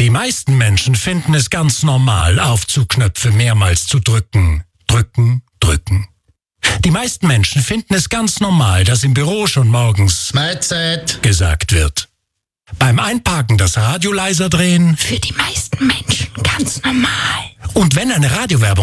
Die meisten Menschen finden es ganz normal, Aufzugknöpfe mehrmals zu drücken. Drücken, drücken. Die meisten Menschen finden es ganz normal, dass im Büro schon morgens Mahlzeit gesagt wird. Beim Einparken das Radio leiser drehen. Für die meisten Menschen ganz normal. Und wenn eine Radiowerbung